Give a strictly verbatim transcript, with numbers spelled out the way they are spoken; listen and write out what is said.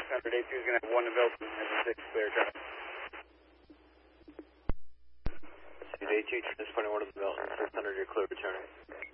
hundred, A two is going to have one development and six clear turn. A two, transporting one of the development, six hundred, you're clear returning.